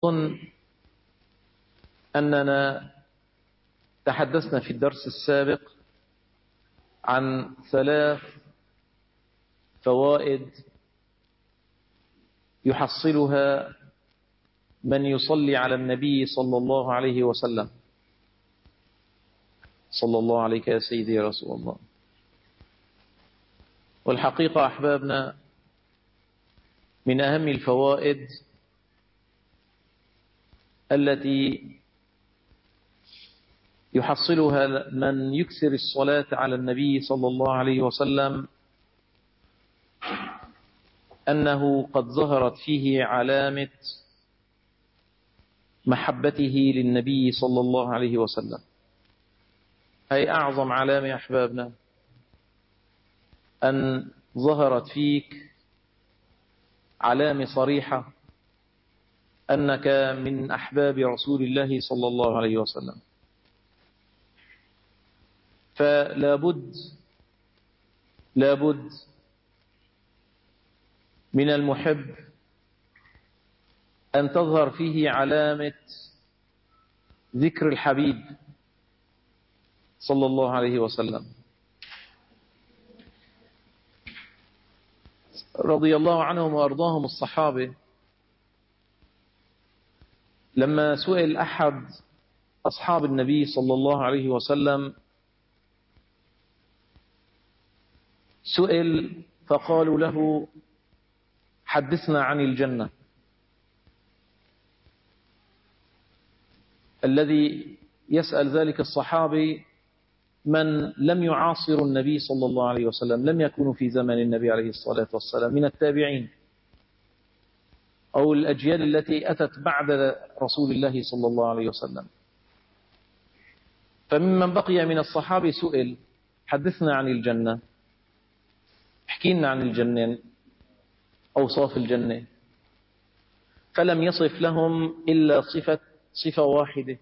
أظن أننا تحدثنا في الدرس السابق عن 3 فوائد يحصلها من يصلي على النبي صلى الله عليه وسلم. صلى الله عليك يا سيدي يا رسول الله. والحقيقة أحبابنا، من أهم الفوائد التي يحصلها من يكثر الصلاة على النبي صلى الله عليه وسلم أنه قد ظهرت فيه علامة محبته للنبي صلى الله عليه وسلم. أي أعظم علامة يا أحبابنا أن ظهرت فيك علامة صريحة أنك من أحباب رسول الله صلى الله عليه وسلم. فلا بد من المحب أن تظهر فيه علامة ذكر الحبيب صلى الله عليه وسلم. رضي الله عنهم وأرضاهم الصحابة، لما سئل أحد أصحاب النبي صلى الله عليه وسلم سئل فقالوا له: حدثنا عن الجنة. الذي يسأل ذلك الصحابي من لم يعاصر النبي صلى الله عليه وسلم، لم يكونوا في زمن النبي عليه الصلاة والسلام، من التابعين أو الأجيال التي أتت بعد رسول الله صلى الله عليه وسلم. فممن بقي من الصحابة سئل: حدثنا عن الجنة، احكي لنا عن الجنة، أوصاف الجنة. فلم يصف لهم إلا صفة واحدة،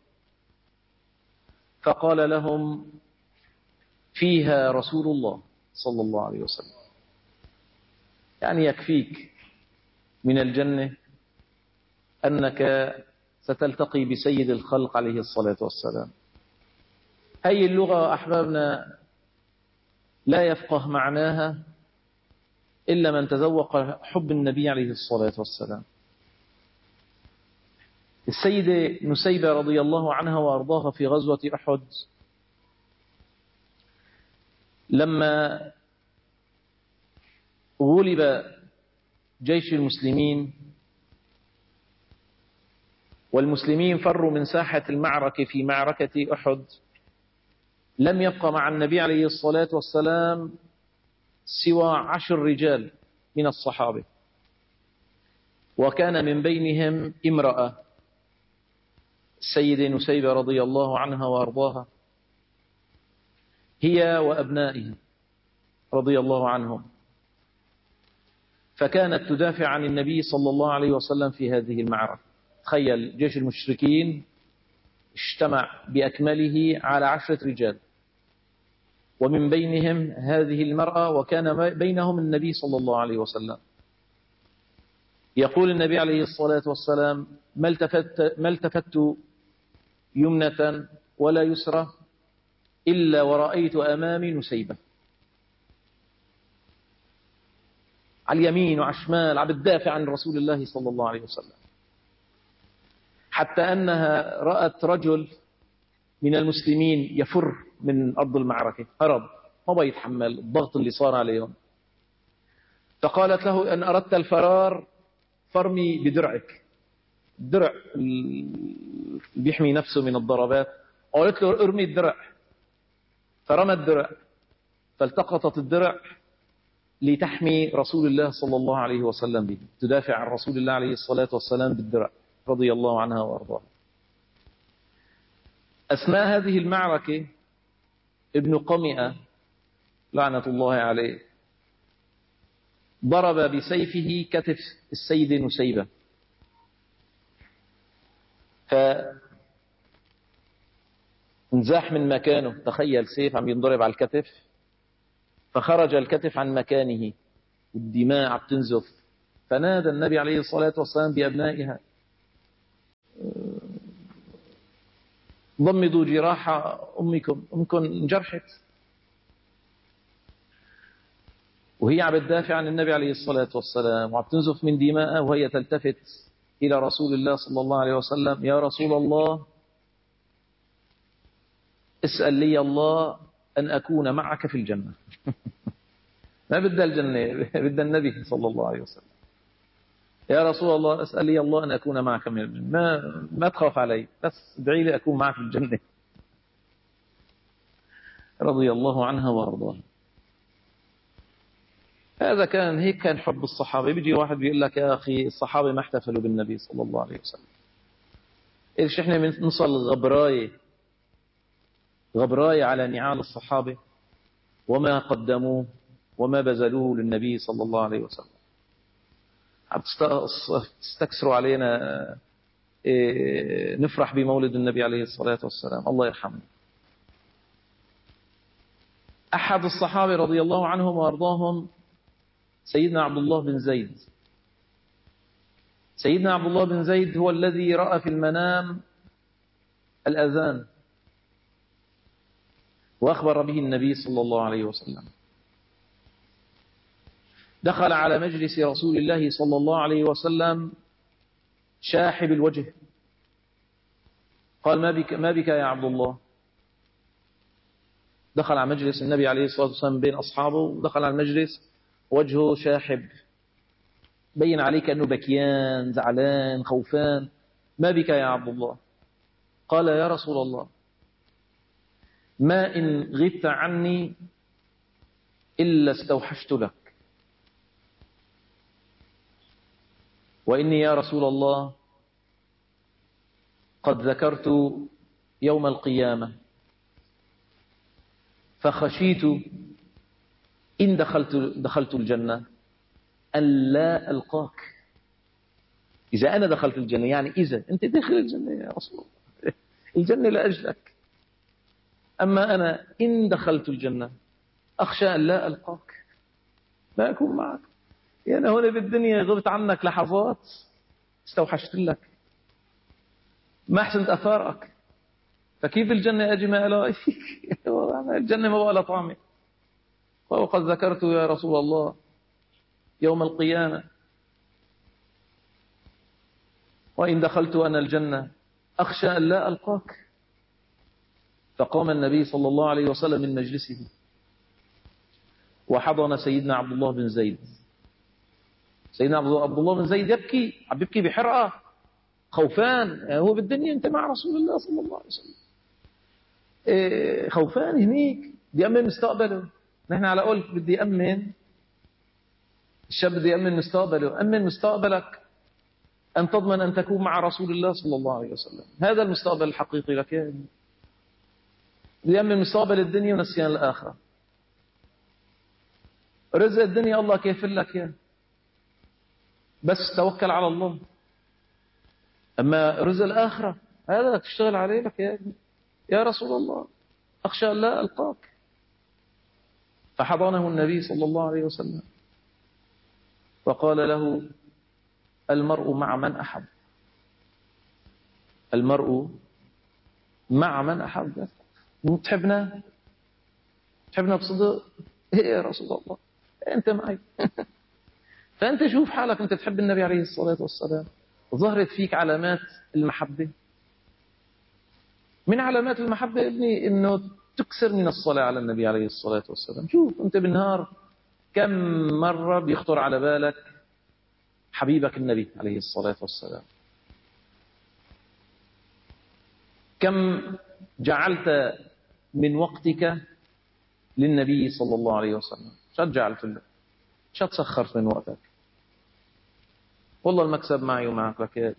فقال لهم: فيها رسول الله صلى الله عليه وسلم. يعني يكفيك من الجنة أنك ستلتقي بسيد الخلق عليه الصلاة والسلام. هذه اللغة أحبابنا لا يفقه معناها إلا من تذوق حب النبي عليه الصلاة والسلام. السيدة نسيبة رضي الله عنها وأرضاها في غزوة أحد، لما غلب جيش المسلمين والمسلمين فروا من ساحة المعركة في معركة أحد، لم يبقى مع النبي عليه الصلاة والسلام سوى 10 رجال من الصحابة، وكان من بينهم امرأة، السيدة نسيبة رضي الله عنها وأرضاها، هي وأبنائها رضي الله عنهم. فكانت تدافع عن النبي صلى الله عليه وسلم في هذه المعركة. تخيل، جيش المشركين اجتمع بأكمله على 10 رجال، ومن بينهم هذه المرأة، وكان بينهم النبي صلى الله عليه وسلم. يقول النبي عليه الصلاة والسلام: ما التفت يمنة ولا يسرى إلا ورأيت أمامي نسيبة. على اليمين وعلى الشمال عم بتدافع عن رسول الله صلى الله عليه وسلم، حتى أنها رأت رجل من المسلمين يفر من أرض المعركة، هرب، ما بيتحمل الضغط اللي صار عليهم. فقالت له: أن أردت الفرار فرمي بدرعك، الدرع بيحمي نفسه من الضربات. قالت له: ارمي الدرع. فرمى الدرع، فالتقطت الدرع لتحمي رسول الله صلى الله عليه وسلم به، تدافع عن رسول الله عليه الصلاة والسلام بالدرع، رضي الله عنها وأرضاها. أثناء هذه المعركة ابن قمئة لعنة الله عليه ضرب بسيفه كتف السيدة نسيبة، فانزاح من مكانه. تخيل، سيف عم ينضرب على الكتف، فخرج الكتف عن مكانه والدماء عم تنزف. فنادى النبي عليه الصلاة والسلام بأبنائها ضمدوا جراح أمكم انجرحت، وهي عم تدافع عن النبي عليه الصلاة والسلام وعم تنزف من دماءه، وهي تلتفت إلى رسول الله صلى الله عليه وسلم: يا رسول الله، اسأل لي الله أن أكون معك في الجنة. ما بدها الجنة، بدها النبي صلى الله عليه وسلم. يا رسول الله، اسأل لي الله أن أكون معك من الجنة، ما تخاف علي، بس ادعي لي أكون معك في الجنة. رضي الله عنها وارضاها. هذا كان هيك كان حب الصحابة. بيجي واحد بيقول لك: يا أخي الصحابة ما احتفلوا بالنبي صلى الله عليه وسلم. إيش إحنا بنوصل غبراية على نعال الصحابة وما قدموه وما بذلوه للنبي صلى الله عليه وسلم. عم تستكسروا علينا نفرح بمولد النبي عليه الصلاة والسلام، الله يرحمه. أحد الصحابة رضي الله عنهم وأرضاهم سيدنا عبد الله بن زيد. سيدنا عبد الله بن زيد هو الذي رأى في المنام الأذان وأخبر به النبي صلى الله عليه وسلم. دخل على مجلس رسول الله صلى الله عليه وسلم شاحب الوجه. قال: ما بك يا عبد الله؟ دخل على مجلس النبي عليه الصلاة والسلام بين أصحابه، ودخل على المجلس وجهه شاحب، بين عليه كأنه بكيان، زعلان، خوفان. ما بك يا عبد الله؟ قال: يا رسول الله، ما إن غبت عني إلا استوحشت لك، وإني يا رسول الله قد ذكرت يوم القيامة، فخشيت إن دخلت الجنة أن لا ألقاك. إذا أنا دخلت الجنة، يعني إذا أنت دخل الجنة يا رسول الله، الجنة لأجلك. أما أنا إن دخلت الجنة أخشى أن لا ألقاك، لا أكون معك. يعني هنا بالدنيا غبت عنك لحظات، استوحشت لك، ما أحسنت أثارك، فكيف الجنة أجي ما ألاقي فيك؟ الجنة ما بقى طعمي. وقد ذكرت يا رسول الله يوم القيامة، وإن دخلت أنا الجنة أخشى أن لا ألقاك. فقام النبي صلى الله عليه وسلم من مجلسه وحضن سيدنا عبد الله بن زيد. سيدنا عبد الله بن زيد يبكي، عم يبكي بحرقة، خوفان. يعني هو بالدنيا أنت مع رسول الله صلى الله عليه وسلم، خوفان هنيك، بدي أمن مستقبله. نحن على قول بدي أمن، الشاب بدي أمن مستقبله. أمن مستقبلك أن تضمن أن تكون مع رسول الله صلى الله عليه وسلم، هذا المستقبل الحقيقي لك. يعني بدي أمن مستقبل الدنيا ونسيان الآخرة. رزق الدنيا الله كيفل لك يعني، بس توكل على الله. أما رزق الآخرة هذا تشتغل عليه لك يا ابني. يا رسول الله أخشى أن لا ألقاك. فحضنه النبي صلى الله عليه وسلم وقال له: المرء مع من أحب، المرء مع من أحب. تحبنا بصدق؟ إيه يا رسول الله، أنت معي. فأنت شوف حالك، أنت تحب النبي عليه الصلاة والسلام، ظهرت فيك علامات المحبة. من علامات المحبة ابني أنه تكسر من الصلاة على النبي عليه الصلاة والسلام. شوف أنت بالنهار كم مرة بيخطر على بالك حبيبك النبي عليه الصلاة والسلام؟ كم جعلت من وقتك للنبي صلى الله عليه وسلم؟ شو جعلت له؟ شو تسخرت من وقتك؟ والله المكسب معي ومعك لك.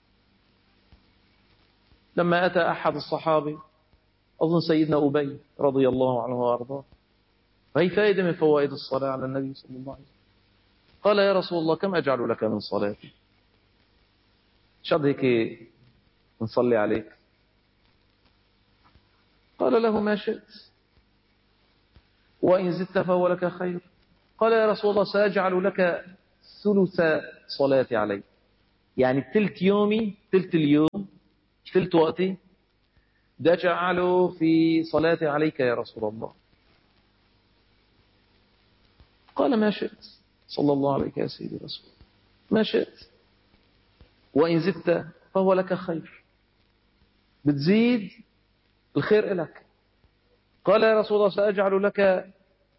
لما أتى أحد الصحابة، أظن سيدنا أبي رضي الله عنه وأرضاه، وهي فائدة من فوائد الصلاة على النبي صلى الله عليه وسلم، قال: يا رسول الله كم أجعل لك من صلاتي؟ شد هيك نصلي عليك؟ قال له: ما شئت، وإن زدت فهو لك خير. قال: يا رسول الله سأجعل لك ثلث صلاتي عليك، يعني تلت يومي، تلت اليوم، تلت وقتي بدي أجعله في صلاتي عليك يا رسول الله. قال ما شئت، صلى الله عليك يا سيدي رسول الله، ما شئت، وإن زدت فهو لك خير، بتزيد الخير لك. قال يا رسول الله سأجعل لك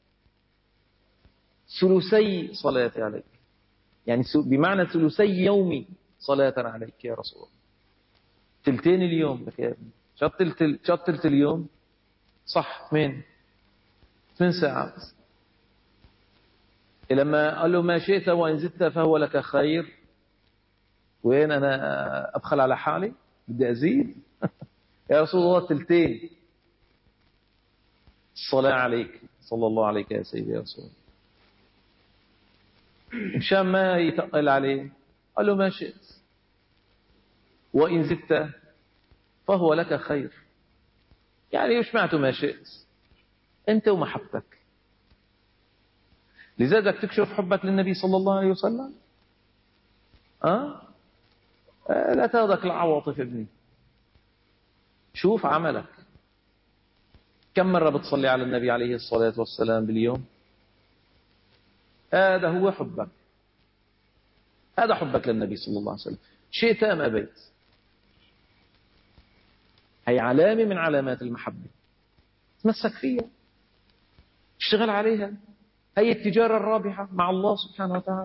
ثلثي صلاتي عليك، يعني بمعنى ثلثي يومي صلاة عليك يا رسول الله. تلتين اليوم لك يا ابني، شط تلت اليوم صح 8 ساعات. لما قال له ما شئت وإن زدت فهو لك خير، وين أنا أبخل على حالي بدي أزيد؟ يا رسول الله تلتين الصلاة عليك صلى الله عليك يا سيدي يا رسول الله. مشان ما يتقل عليه قال له ما شئت وإن زدت فهو لك خير، يعني مش معناته ما شئت، أنت ومحبتك. لذلك تكشف حبك للنبي صلى الله عليه وسلم. لا تاخذك العواطف ابني، شوف عملك. كم مرة بتصلي على النبي عليه الصلاة والسلام باليوم؟ هذا هو حبك، هذا حبك للنبي صلى الله عليه وسلم، شئت أم أبيت. هي علامة من علامات المحبة، تمسك فيها، اشتغل عليها. هي التجارة الرابحة مع الله سبحانه وتعالى،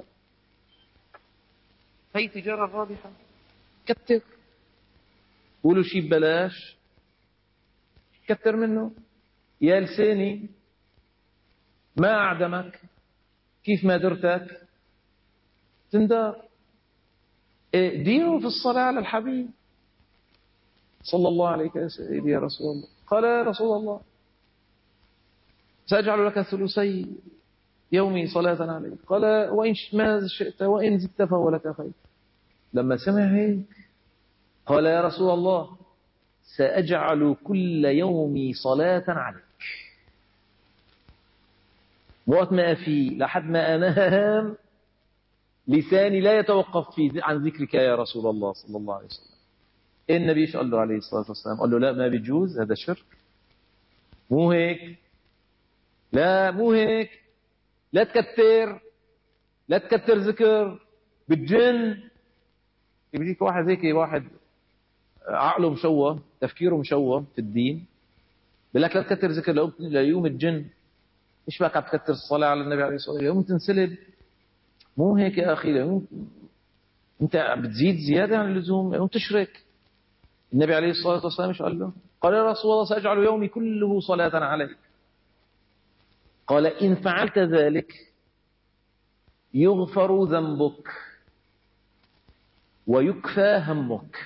هي التجارة الرابحة. كتر، قولوا شيء ببلاش كتر منه. يا لساني ما أعدمك، كيف ما درتك تندار. دينه في الصلاة على الحبيب صلى الله عليك يا سيدي يا رسول الله. قال يا رسول الله سأجعل لك ثلثي يومي صلاة عليك. قال وإن ما شئت وإن زدت فهو لك خير. لما سمع هيك قال يا رسول الله سأجعل كل يومي صلاة عليك، وقت ما في لحد ما أنام لساني لا يتوقف عن ذكرك يا رسول الله صلى الله عليه وسلم. النبي ايش قال له عليه الصلاة والسلام؟ قال له لا ما بيجوز، هذا شرك، مو هيك، لا مو هيك، لا تكتر، لا تكتر ذكر بتجن. بيجيك واحد هيك، واحد عقله مشوه، تفكيره مشوه في الدين، بيقول لك لا تكتر ذكر ليوم الجن. ايش بك عم تكتر الصلاة على النبي عليه الصلاة والسلام؟ يوم تنسلب. مو هيك يا أخي، أنت بتزيد زيادة عن اللزوم، يوم تشرك. النبي عليه الصلاة والسلام ايش قال له؟ قال يا رسول الله سأجعل يومي كله صلاة عليك. قال إن فعلت ذلك يغفر ذنبك ويكفى همك.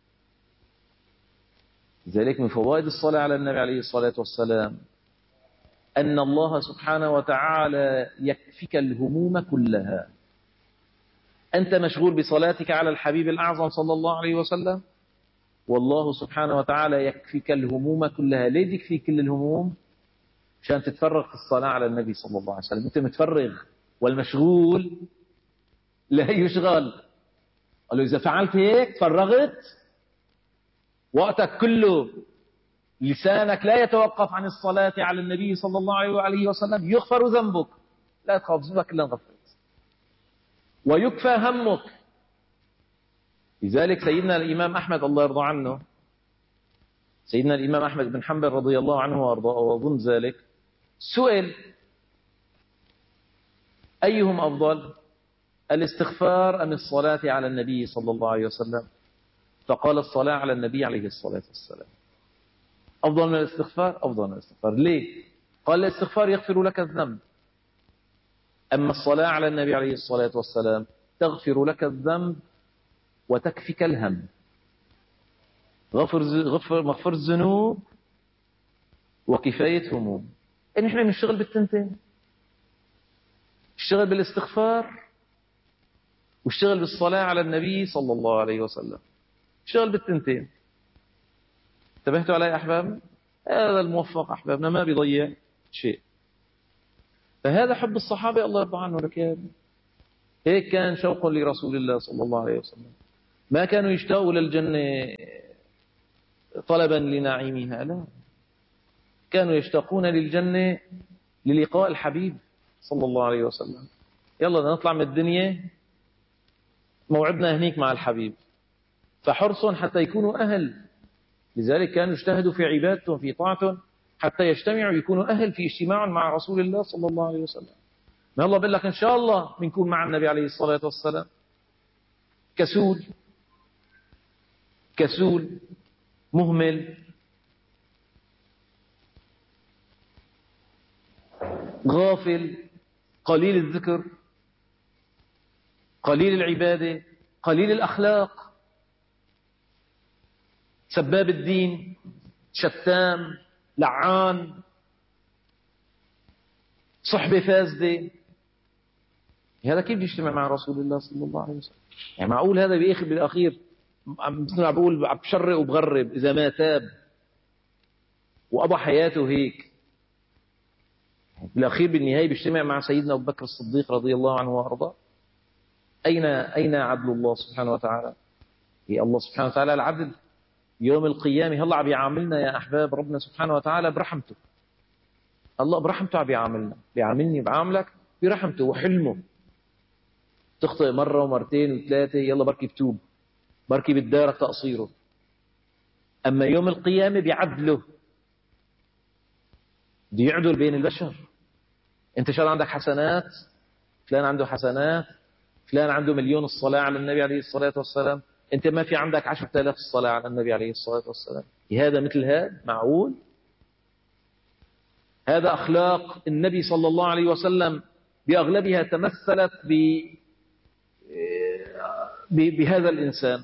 لذلك من فوائد الصلاة على النبي عليه الصلاة والسلام أن الله سبحانه وتعالى يكفيك الهموم كلها. أنت مشغول بصلاتك على الحبيب الأعظم صلى الله عليه وسلم، والله سبحانه وتعالى يكفيك الهموم كلها. ليه يكفيك كل الهموم؟ عشان تتفرغ في الصلاة على النبي صلى الله عليه وسلم. أنت متفرغ، والمشغول لا يشغل. قالوا إذا فعلت هيك تفرغت وقتك كله، لسانك لا يتوقف عن الصلاة على النبي صلى الله عليه وسلم، يغفر ذنبك، لا تخاف ذنبك كلها غفرت، ويكفى همك. لذلك سيدنا الإمام أحمد الله يرضى عنه، سيدنا الإمام أحمد بن حنبل رضي الله عنه وأرضاه وأظن ذلك، سئل أيهم أفضل، الاستغفار أم الصلاة على النبي صلى الله عليه وسلم؟ فقال الصلاة على النبي عليه الصلاة والسلام. أفضل من الاستغفار؟ أفضل من الاستغفار. ليه؟ قال الاستغفار يغفر لك الذنب، أما الصلاة على النبي عليه الصلاة والسلام تغفر لك الذنب وتكفك الهم. مغفر الذنوب وكفاية هموم. يعني نحن نشتغل بالتنتين، اشتغل بالاستغفار واشتغل بالصلاة على النبي صلى الله عليه وسلم، اشتغل بالتنتين. انتبهتوا علي أحبابنا؟ هذا الموفق أحبابنا ما بيضيع شيء. فهذا حب الصحابة الله يرضى عنه لك يا ابني. هيك كان شوق لرسول الله صلى الله عليه وسلم. ما كانوا يشتاقوا للجنة طلبا لنعيمها، لا، كانوا يشتاقون للجنة للقاء الحبيب صلى الله عليه وسلم. يلا بدنا نطلع من الدنيا، موعدنا هنيك مع الحبيب، فحرصهم حتى يكونوا أهل. لذلك كانوا يجتهدوا في عبادتهم في طاعتهم حتى يجتمعوا يكونوا أهل في اجتماع مع رسول الله صلى الله عليه وسلم. ما الله بيقول لك إن شاء الله بنكون مع النبي عليه الصلاة والسلام. كسول، كسول، مهمل، غافل، قليل الذكر، قليل العبادة، قليل الأخلاق، سباب الدين، شتام، لعان، صحبة فاسدة. هذا كيف يجتمع مع رسول الله صلى الله عليه وسلم؟ يعني معقول هذا بالأخير مثل ما بقول عم بشرق وبغرب إذا ما تاب وقضى حياته هيك، بالأخير بالنهاية بيجتمع مع سيدنا أبو بكر الصديق رضي الله عنه وأرضاه. أين عدل الله سبحانه وتعالى؟ هي الله سبحانه وتعالى العدل يوم القيامة. هلا عم يعاملنا يا أحباب ربنا سبحانه وتعالى برحمته. الله برحمته عم يعاملنا، بيعاملني بعاملك برحمته وحلمه. تخطئ مرة ومرتين وثلاثة، يلا بركي بتوب، بركي بتدارك تقصيره. أما يوم القيامة بعدله بده يعدل بين البشر. أنت شال عندك حسنات، فلان عنده حسنات، فلان عنده مليون الصلاة على النبي عليه الصلاة والسلام، أنت ما في عندك 10,000 الصلاة على النبي عليه الصلاة والسلام. هذا مثل هذا معقول؟ هذا أخلاق النبي صلى الله عليه وسلم بأغلبها تمثلت بهذا الإنسان.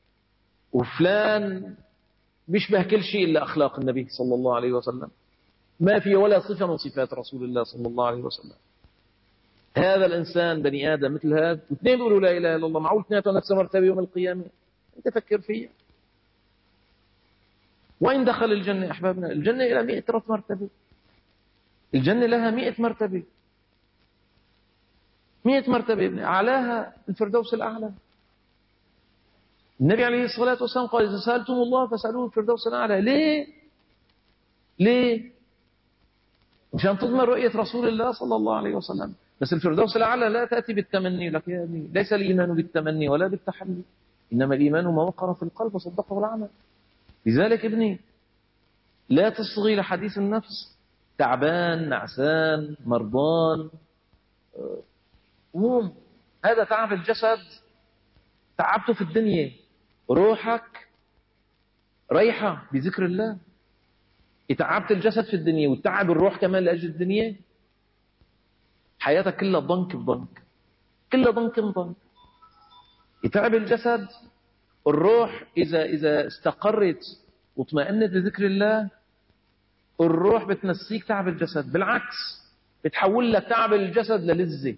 وفلان بيشبه كل شيء إلا أخلاق النبي صلى الله عليه وسلم، ما في ولا صفة من صفات رسول الله صلى الله عليه وسلم. هذا الإنسان بني آدم مثل هذا، واثنين بيقولوا لا إله إلا الله، معقول اثنيناتهم نفس مرتبة يوم القيامة؟ أنت فكر فيها. وين دخل الجنة أحبابنا؟ الجنة إلى 100 مرتبة. الجنة لها 100 مرتبة، 100 مرتبة، أعلاها الفردوس الأعلى. النبي عليه الصلاة والسلام قال إذا سألتم الله فاسألوه الفردوس الأعلى. ليه؟ ليه؟ مشان تضمن رؤية رسول الله صلى الله عليه وسلم. بس الفردوس الأعلى لا تأتي بالتمني لك يا ابني، ليس الإيمان بالتمني ولا بالتحلي، إنما الإيمان ما وقر في القلب وصدقه العمل. لذلك ابني لا تصغي لحديث النفس، تعبان، نعسان، مرضان، هموم، هذا تعب الجسد، تعبته في الدنيا. روحك ريحة بذكر الله. تعبت الجسد في الدنيا وتعب الروح كمان لأجل الدنيا، حياتك كلها ضنك بضنك، كلها ضنك بضنك. يتعب الجسد، الروح إذا استقرت واطمأنت لذكر الله، الروح بتنسيك تعب الجسد. بالعكس بتحول لك تعب الجسد للذة،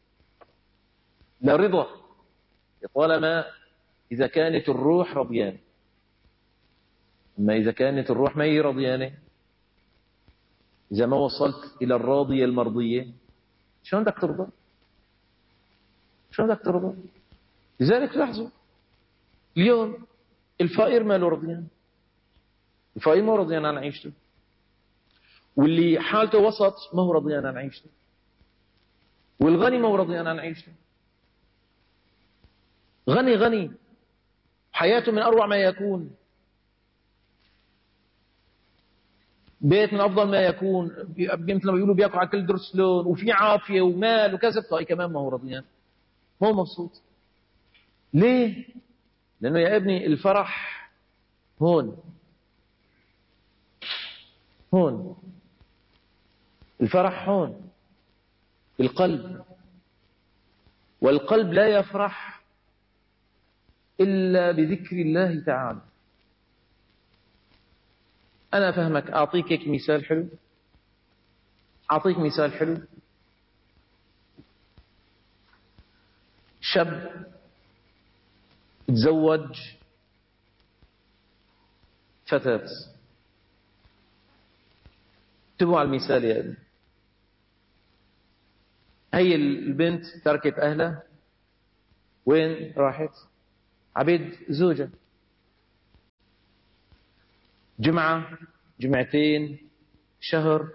لرضا، طالما إذا كانت الروح رضيانة. أما إذا كانت الروح ما هي رضيانة، إذا ما وصلت إلى الراضية المرضية، شلون بدك ترضى؟ شلون بدك ترضى؟ لذلك لاحظوا اليوم الفقير ما له رضيان، الفقير ما هو رضيان عن عيشته، واللي حالته وسط ما هو رضيان عن عيشته، والغني ما هو رضيان عن عيشته. غني غني حياته من أروع ما يكون، بيت من أفضل ما يكون، مثل ما بيقولوا بياكل على كل درس لون، وفي عافية ومال وكذا، طيب كمان ما هو رضيان، ما هو مبسوط. ليه؟ لأنه يا ابني الفرح هون، هون الفرح، هون القلب. والقلب لا يفرح إلا بذكر الله تعالى. أنا أفهمك، أعطيك هيك مثال حلو، أعطيك مثال حلو. شاب تزوج فتاة، انتبهوا على المثال يا ابني. هي البنت تركت أهلها، وين راحت؟ عبيد زوجها. جمعة، جمعتين، شهر.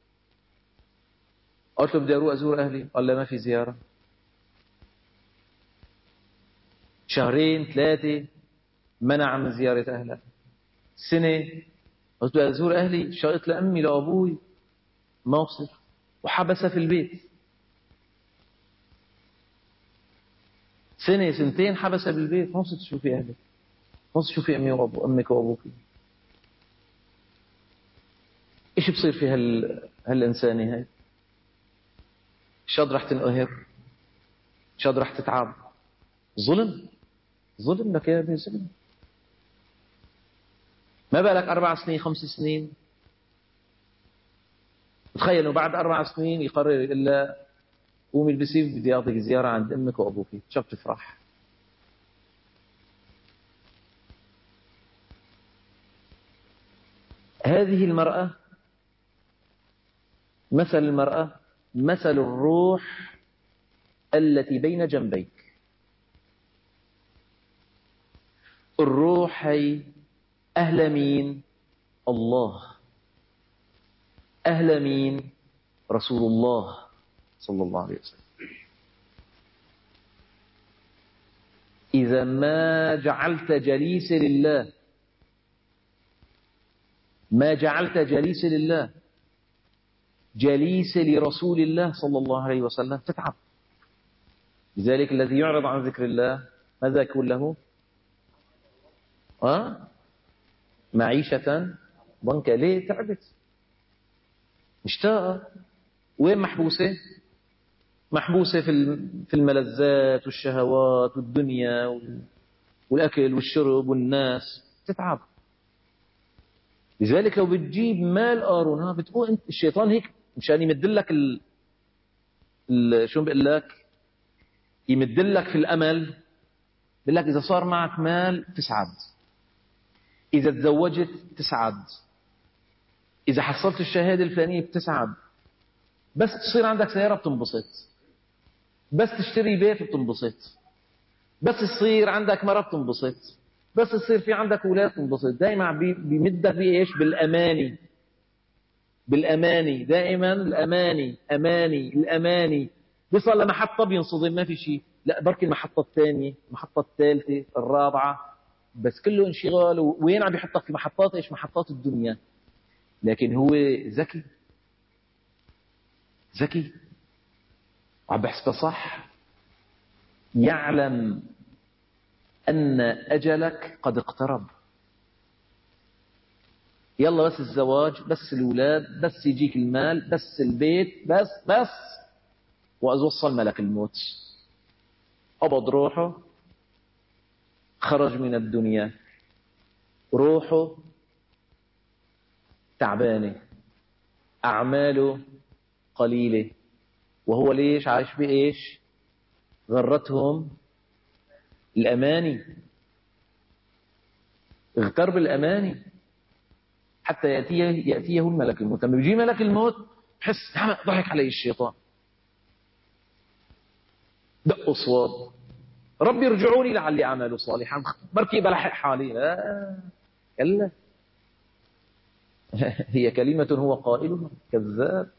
قلت له بدي أروح أزور أهلي، قال لا ما في زيارة. شهرين، ثلاثة، منع من زيارة أهله. سنة، قلت له أزور أهلي، شقت لأمي لأبوي، ما بصير، وحبس في البيت. سنة سنتين حبس بالبيت، ما بصير تشوفي أهلك، ما بصير تشوفي أمي وأبو أمك وأبوك. إيش بصير في هالإنسانة هاي؟ شاد رح تنقهر، شاد رح تتعب. ظلم، ظلم لك يا ابني، ظلم. ما بالك 4 سنين 5 سنين؟ تخيل انه بعد 4 سنين يقرر يقول لها قومي البسي بدي اعطيك زياره عند امك وابوك، شو بتفرح؟ هذه المرأة، مثل المرأة مثل الروح التي بين جنبيك. الروح هي أهل مين؟ الله. أهل مين؟ رسول الله صلى الله عليه وسلم. إذا ما جعلت جليس لله، ما جعلت جليس لله جليس لرسول الله صلى الله عليه وسلم، تتعب. لذلك الذي يعرض عن ذكر الله ماذا يكون له؟ معيشة ضنكا. ليه؟ تعبت، مشتاقة. وين محبوسة؟ محبوسة في الملذات والشهوات والدنيا والأكل والشرب والناس، تتعب. لذلك لو بتجيب مال قارون، بتقول انت الشيطان هيك مشان يمدلك شو بقول لك، يمدلك في الأمل. بقول لك إذا صار معك مال تسعد، إذا تزوجت تسعد، إذا حصلت الشهادة الفلانية بتسعد، بس تصير عندك سيارة بتنبسط، بس تشتري بيت بتنبسط، بس تصير عندك مرة بتنبسط، بس تصير في عندك أولاد بتنبسط. دائما بيمدك بإيش؟ بالأماني. بالأماني دائما، الأماني أماني الأماني. بيصل لمحطة بينصدم ما في شيء، لا بركي المحطة الثانية، المحطة الثالثة، الرابعة، بس كله انشغال. وين عم بيحطك؟ في محطات ايش؟ محطات الدنيا. لكن هو ذكي، ذكي وعم بحسبها صح. يعلم أن أجلك قد اقترب. يلا بس الزواج، بس الأولاد، بس يجيك المال، بس البيت، بس وإذ وصل ملك الموت قبض روحه، خرج من الدنيا، روحه تعبانة، أعماله قليلة. وهو ليش عايش بإيش؟ غرتهم الأماني، اغتر بالأماني حتى يأتيه الملك الموت. لما بيجي ملك الموت بحس ضحك علي الشيطان، دق أصوات، ربي ارجعوني لعلي أعمل صالحا، بركي بلحق حالي. لا كلا، هي كلمة هو قائلها، كذاب.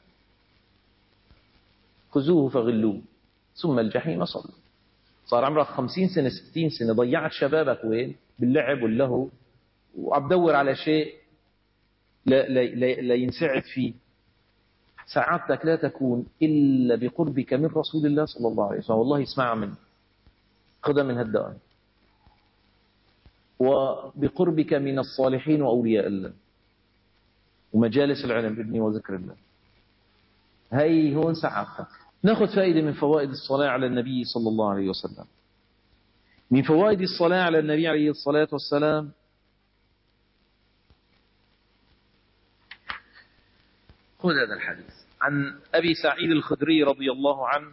خذوه فغلوه ثم الجحيم صلوا. صار عمرك 50 سنة 60 سنة، ضيعت شبابك وين؟ باللعب واللهو، وعم تدور على شيء لا ينسعد فيه. سعادتك لا تكون إلا بقربك من رسول الله صلى الله عليه وسلم. والله اسمع منه، خذها من هالدقائق. وبقربك من الصالحين وأولياء الله ومجالس العلم بإذن وذكر الله. هي هون سعادتك. ناخذ فائدة من فوائد الصلاة على النبي صلى الله عليه وسلم. من فوائد الصلاة على النبي عليه الصلاة والسلام، خذ هذا الحديث عن أبي سعيد الخدري رضي الله عنه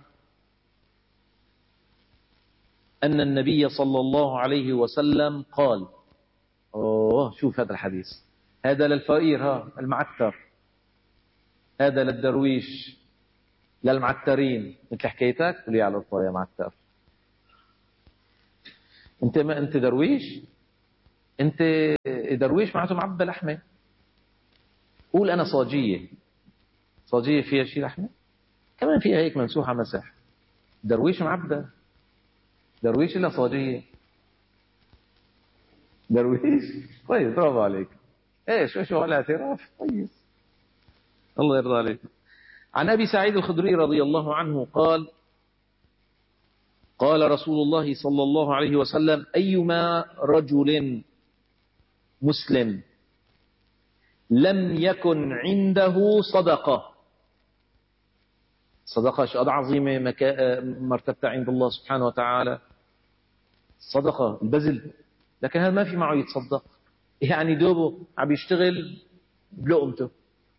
أن النبي صلى الله عليه وسلم قال. شوف هذا الحديث، هذا للفقير المعتر، هذا للدرويش، للمعترين مثل حكايتك. قولي على الله يا معتر، انت ما انت درويش، انت درويش معناته معبى لحمة. قول أنا صاجية. صاجية فيها شيء لحمة، كمان فيها هيك ممسوحة مسح. درويش معبى، درويش إلا صاجية. درويش. طيب برافو عليك. ايش شو الاعتراف. طيب الله يرضى عليك. عن أبي سعيد الخدري رضي الله عنه قال: قال رسول الله صلى الله عليه وسلم: أيما رجل مسلم لم يكن عنده صدقة. صدقة شيء عظيمة مرتبتها عند الله سبحانه وتعالى. صدقة البذل، لكن هذا ما في معه يتصدق، يعني دوبه عم يشتغل بلقمته،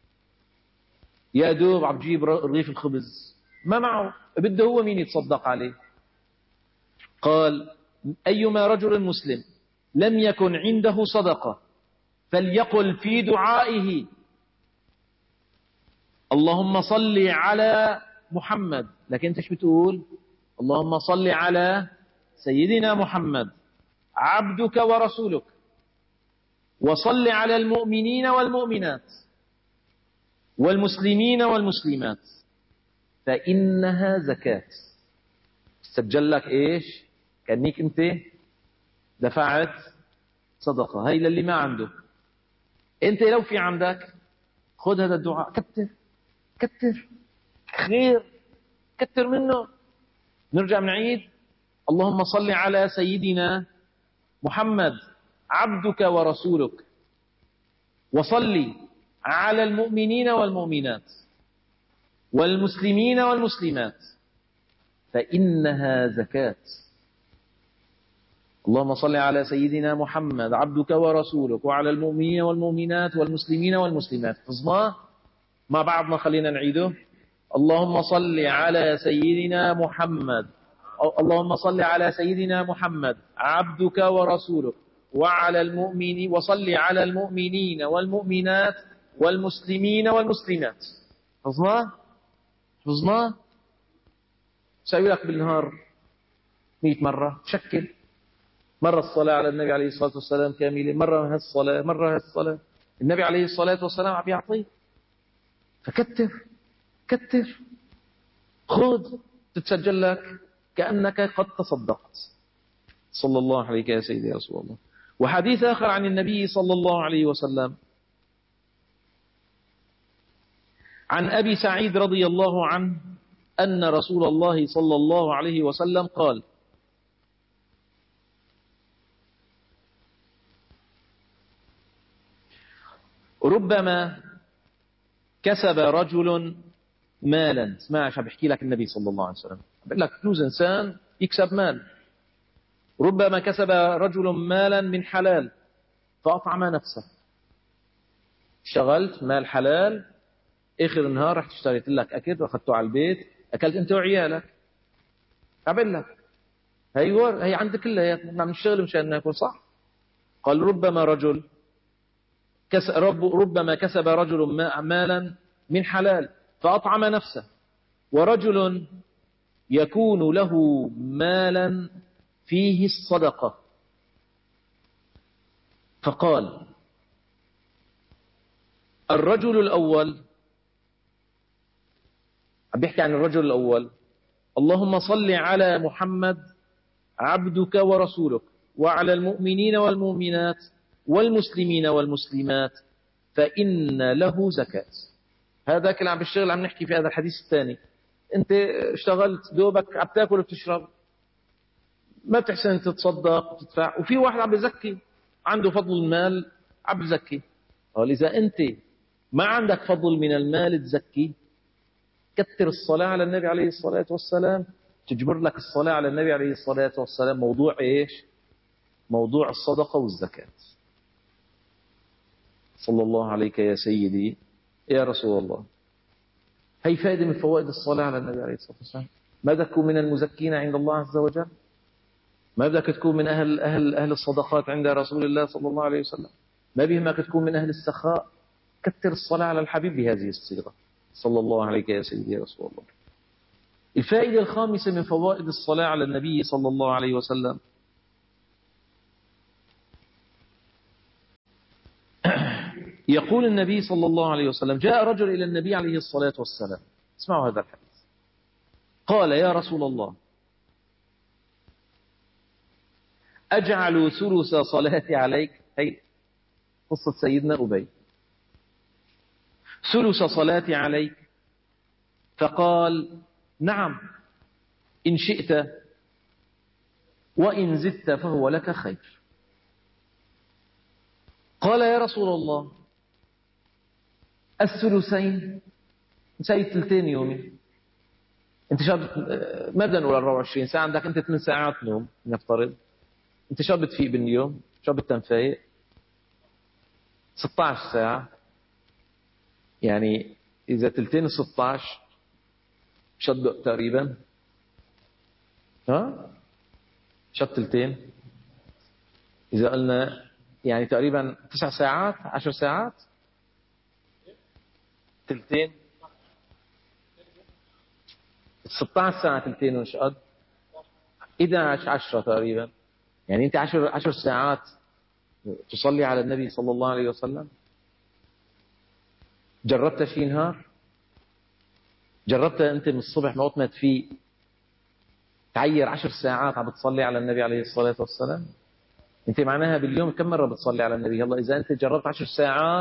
يا دوب عم بجيب رغيف الخبز، ما معه، بده هو مين يتصدق عليه. قال: أيما رجل مسلم لم يكن عنده صدقة فليقل في دعائه: اللهم صل على محمد. لكن انت ايش بتقول؟ اللهم صل على سيدنا محمد عبدك ورسولك، وصل على المؤمنين والمؤمنات والمسلمين والمسلمات، فإنها زكاة. سجل لك ايش؟ كأنك انت دفعت صدقة. هاي للي ما عنده. انت لو في عندك خذ هذا الدعاء، كتر كتر خير، كتر منه. نرجع نعيد: اللهم صل على سيدنا محمد عبدك ورسولك، وصل على المؤمنين والمؤمنات والمسلمين والمسلمات، فإنها زكاة. اللهم صل على سيدنا محمد عبدك ورسولك، وعلى المؤمنين والمؤمنات والمسلمين والمسلمات. حفظناه مع بعضنا، خلينا نعيده: اللهم صل على سيدنا محمد، اللهم صل على سيدنا محمد عبدك ورسولك، وعلى المؤمنين، وصل على المؤمنين والمؤمنات والمسلمين والمسلمات. حفظناه؟ حفظناه؟ سأقول لك بالنهار 100 مرة. شكل مرة الصلاة على النبي عليه الصلاة والسلام كاملة، مرة هالصلاة، مرة هالصلاة. النبي عليه الصلاة والسلام عم يعطيك، فكتر كتر، خذ، تتسجل لك كأنك قد تصدقت. صلى الله عليك يا سيدي يا رسول الله. وحديث آخر عن النبي صلى الله عليه وسلم عن أبي سعيد رضي الله عنه أن رسول الله صلى الله عليه وسلم قال: ربما كسب رجل مالا. اسمع شو بحكي لك النبي صلى الله عليه وسلم، بقول لك يجوز إنسان يكسب مال. ربما كسب رجل مالا من حلال فأطعم نفسه. اشتغلت مال حلال، آخر النهار رحت اشتريت لك أكل وأخذته على البيت، أكلت أنت وعيالك. قبل لك هي عندك كلها، نحن نشتغل مشان ناكل، صح؟ قال: ربما كسب رجل مالا من حلال فأطعم نفسه، ورجل يكون له مالا فيه الصدقة. فقال الرجل الأول، عم بيحكي عن الرجل الأول: اللهم صل على محمد عبدك ورسولك، وعلى المؤمنين والمؤمنات والمسلمين والمسلمات، فإن له زكاة. هذا كل عم بالشغل عم نحكي في هذا الحديث الثاني. انت اشتغلت دوبك عم تاكل وبتشرب، ما بتحسن تتصدق وتدفع. وفي واحد عم بزكي، عنده فضل المال عم بزكي. قال: إذا أنت ما عندك فضل من المال تزكي، كثر الصلاة على النبي عليه الصلاة والسلام، تجبر لك الصلاة على النبي عليه الصلاة والسلام موضوع إيش؟ موضوع الصدقة والزكاة. صلى الله عليك يا سيدي يا رسول الله. هي فائدة من فوائد الصلاة على النبي عليه الصلاة والسلام. ما بدك تكون من المزكين عند الله عز وجل؟ ما بدك تكون من أهل الصدقات عند رسول الله صلى الله عليه وسلم؟ ما بيهمك تكون من أهل السخاء؟ كثر الصلاة على الحبيب بهذه الصيغة. صلى الله عليك يا سيدي يا رسول الله. الفائدة الخامسة من فوائد الصلاة على النبي صلى الله عليه وسلم يقول النبي صلى الله عليه وسلم: جاء رجل إلى النبي عليه الصلاة والسلام. اسمعوا هذا الحديث. قال: يا رسول الله، أجعل ثلث صلاتي عليك؟ هي قصة سيدنا أبي. ثلث صلاتي عليك؟ فقال: نعم إن شئت، وإن زدت فهو لك خير. قال: يا رسول الله، الثلثين؟ مساوي ثلثين يومي. انت شاب، ما بدنا نقول 24 ساعة، عندك انت 8 ساعات نوم نفترض. انت شاب بتفيق باليوم، شاب بتنفايق 16 ساعة. يعني إذا ثلثين 16 شدق تقريبا، ها؟ شد ثلثين. إذا قلنا يعني تقريبا 9 ساعات، 10 ساعات، ثلثين 16 ساعة، ثلثين وش قد 11 10 تقريبا. يعني أنت 10 ساعات تصلي على النبي صلى الله عليه وسلم. جربت شي نهار؟ جربت أنت من الصبح ما وقت ما تفيق تعير 10 ساعات عم بتصلي على النبي عليه الصلاة والسلام؟ أنت معناها باليوم كم مرة بتصلي على النبي؟ يلا إذا أنت جربت 10 ساعات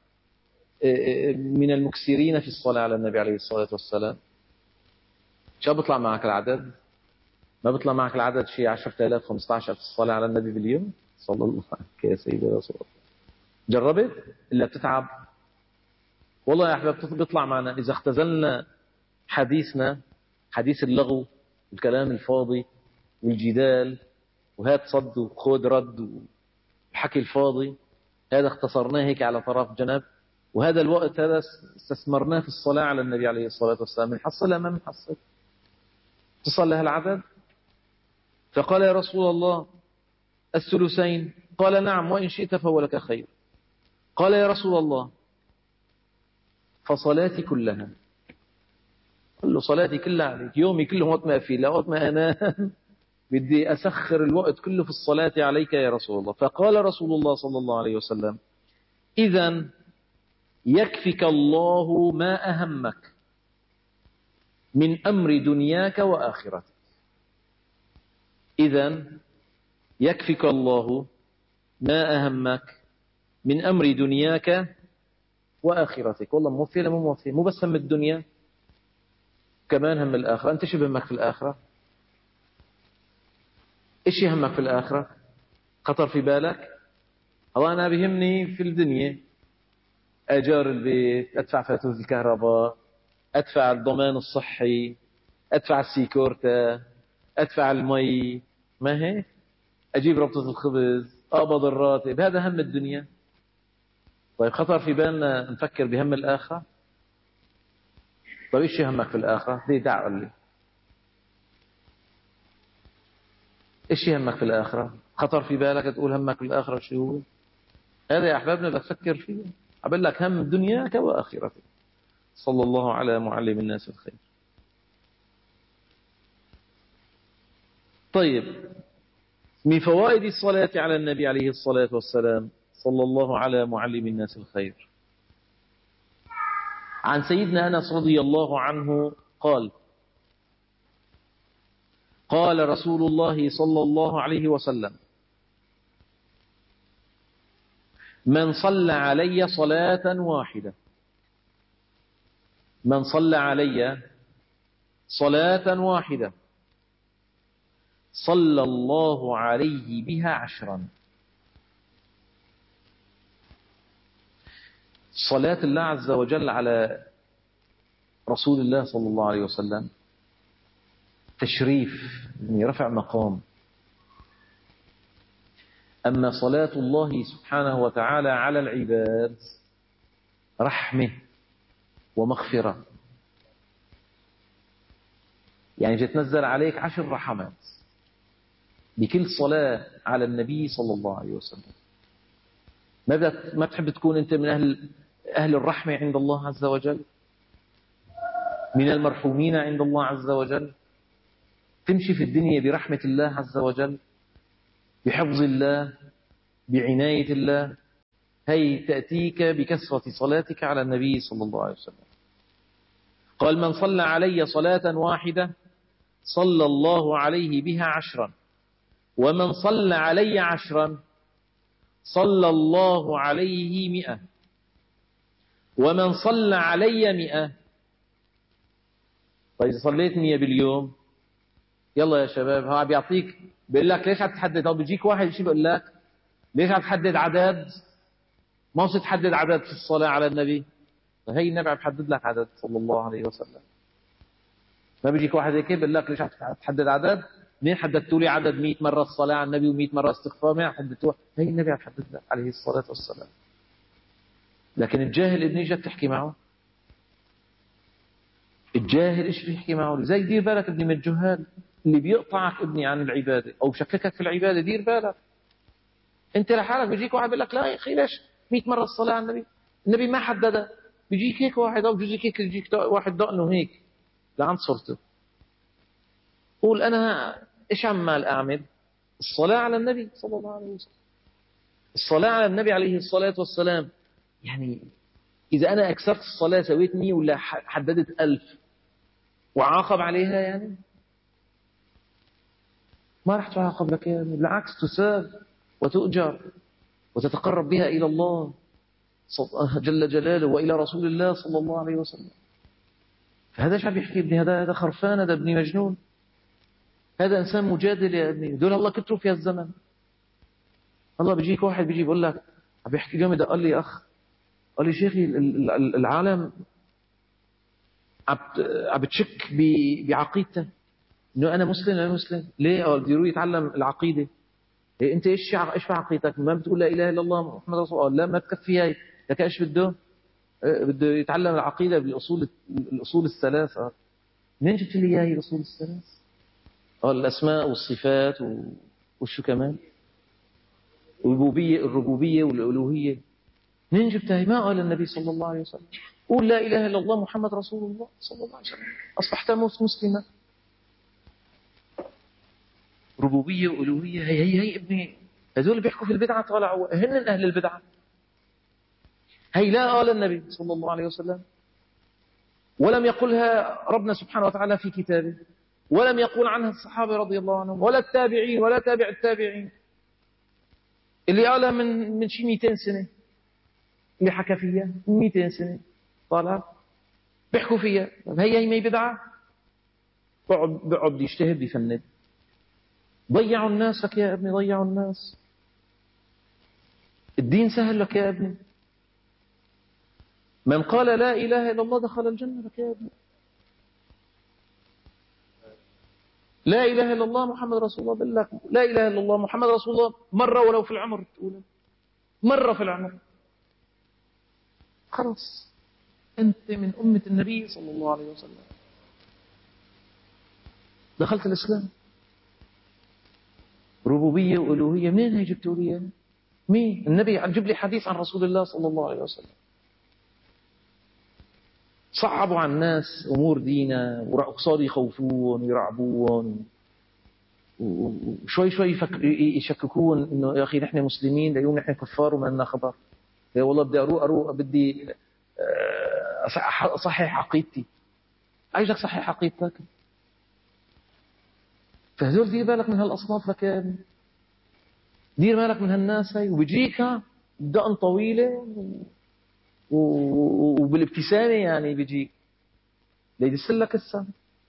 من المكسرين في الصلاة على النبي عليه الصلاة والسلام، شو بيطلع معك العدد؟ ما بيطلع معك العدد شيء 10,000 15,000 الصلاة على النبي باليوم صلى الله عليه يا سيدي رسول الله. جربت إلا بتتعب والله يا أحباب. بيطلع معنا إذا اختزلنا حديثنا، حديث اللغو والكلام الفاضي والجدال وهات صد وخود رد والحكي الفاضي، هذا اختصرناه هيك على طرف جنب، وهذا الوقت هذا استثمرناه في الصلاة على النبي عليه الصلاة والسلام. بنحصلها ما بنحصل؟ تصل لها العدد؟ فقال: يا رسول الله، الثلثين؟ قال: نعم وإن شئت فهو لك خير. قال: يا رسول الله، فصلاتي كلها؟ قال له: صلاتي كلها عليك، يومي كله وقت ما في لا وقت ما أنام بدي أسخر الوقت كله في الصلاة عليك يا رسول الله. فقال رسول الله صلى الله عليه وسلم: إذن يكفك الله ما أهمك من أمر دنياك وآخرتك. إذن يكفك الله ما أهمك من أمر دنياك وآخرتك. والله موفي ولا مو موفي؟ مو بس هم الدنيا، كمان هم الآخرة. أنت شو بهمك في الآخرة؟ إيش يهمك في الآخرة؟ خطر في بالك؟ الله أنا بهمني في الدنيا أجار البيت، أدفع فاتورة الكهرباء، أدفع الضمان الصحي، أدفع السيكورتا، أدفع المي، ما هيك؟ أجيب ربطة الخبز، أقبض الراتب، هذا هم الدنيا. طيب خطر في بالنا نفكر بهم الآخرة؟ طيب إيش يهمك في الآخرة؟ ليه دع لي إيش يهمك في الآخرة؟ خطر في بالك تقول همك في الآخرة شو هو؟ هذا يا أحبابنا بتفكر فيه. أقول لك هم دنياك وآخرتك. صلى الله على معلم الناس الخير. طيب، من فوائد الصلاة على النبي عليه الصلاة والسلام صلى الله على معلم الناس الخير، عن سيدنا أنس رضي الله عنه قال: قال رسول الله صلى الله عليه وسلم: من صلى علي صلاة واحدة، من صلى علي صلاة واحدة صلى الله عليه بها 10. صلاة الله عز وجل على رسول الله صلى الله عليه وسلم تشريف، يعني رفع مقام. أما صلاة الله سبحانه وتعالى على العباد رحمة ومغفرة، يعني تتنزل عليك 10 رحمات بكل صلاة على النبي صلى الله عليه وسلم. ما بتحب تكون أنت من أهل الرحمة عند الله عز وجل، من المرحومين عند الله عز وجل، تمشي في الدنيا برحمة الله عز وجل، بحفظ الله، بعناية الله. هي تأتيك بكثرة صلاتك على النبي صلى الله عليه وسلم. قال من صلى علي صلاة واحدة صلى الله عليه بها 10، ومن صلى علي 10 صلى الله عليه 100، ومن صلى علي 100. طيب صليت 100 باليوم، يلا يا شباب، ها بيعطيك، بيقول لك ليش هتحدد؟ او بيجيك واحد شو بيقول لك ليش هتحدد عدد؟ ما هو تحدد عدد في الصلاة على النبي، هي النبي عم يحدد لك عدد صلى الله عليه وسلم. ما بيجيك واحد هيك بيقول لك ليش هتحدد عدد؟ مين حددتوا لي عدد 100 مرة الصلاة على النبي و100 مرة استغفار؟ مين حددتوها؟ هي النبي عم يحدد لك عليه الصلاة والسلام. لكن الجاهل ابني جت تحكي معه، الجاهل ايش بيحكي معه؟ زي دير بالك ابني من الجهال اللي بيقطعك ابني عن العبادة او بشككك في العبادة، دير بالك. انت لحالك بيجيك واحد بيقول لك لا يا اخي ليش 100 مرة الصلاة على النبي؟ النبي ما حددها. بيجيك هيك واحد، او بيجيك هيك يجيك واحد دقنه هيك لعند صورته، قول انا ايش عمال اعمل؟ الصلاة على النبي صلى الله عليه وسلم. الصلاة على النبي عليه الصلاة والسلام. يعني إذا أنا أكثرت الصلاة سويت 100 ولا حددت 1000 وعاقب عليها، يعني ما راح تعاقب لك، يعني بالعكس تساب وتؤجر وتتقرب بها إلى الله جل جلاله وإلى رسول الله صلى الله عليه وسلم. فهذا شو بيحكي ابني؟ هذا خرفان، هذا ابني مجنون، هذا إنسان مجادل يا ابني. دول الله كتروا في الزمن. الله بيجيك واحد بيجي بيقول لك، عم بيحكي اليوم ده، قال لي أخ، قال لي شيخي العالم عم بتشك بعقيدته، انه انا مسلم ولا مسلم. ليه؟ بده يروح يتعلم العقيده. إيه انت ايش في عقيدتك؟ ما بتقول لا اله الا الله محمد رسول الله؟ لا ما تكفي هاي. لك ايش بده؟ بده يتعلم العقيده بالاصول، الاصول الثلاث. منين جبت لي اياها الاصول الثلاث؟ الاسماء والصفات وشو كمان؟ الربوبيه والالوهيه. منين جبتها؟ ما قال النبي صلى الله عليه وسلم قول لا اله الا الله محمد رسول الله صلى الله عليه وسلم اصبحت مسلما. ربوبية وألوهية، هي ابني. هذول بيحكوا في البدعة طالعوا هن أهل البدعة. هي لا قال النبي صلى الله عليه وسلم، ولم يقلها ربنا سبحانه وتعالى في كتابه، ولم يقول عنها الصحابة رضي الله عنهم ولا التابعين ولا تابع التابعين. اللي قالها من شي 200 سنة، اللي حكى فيها من 200 سنة طالع بيحكوا فيها. هي ما هي بدعة؟ بقعد يجتهد يفند. ضيعوا الناس لك يا ابني، ضيعوا الناس. الدين سهل لك يا ابني. من قال لا إله إلا الله دخل الجنة لك يا ابني. لا إله إلا الله محمد رسول الله، بالله لا إله إلا الله محمد رسول الله مرة ولو في العمر، تقول مرة في العمر، خلاص أنت من أمة النبي صلى الله عليه وسلم، دخلت الإسلام. ربوبية وألوهية منين هي جبتوا لي؟ مين النبي؟ جيب لي حديث عن رسول الله صلى الله عليه وسلم. صعبوا على الناس أمور دينا وصاروا يخوفون ويرعبون وشوي شوي يشككون إنه يا أخي نحن مسلمين، اليوم نحن كفار وما لنا خبر. يا والله بدي أروق بدي أصحح عقيدتي. عايزك صحيح عقيدتك. فهذول دير بالك من هالأصناف لك يا ابني، دير بالك من هالناس هاي. وبيجيك دقن طويلة وبالابتسامة، يعني بيجيك ليدسلك السم.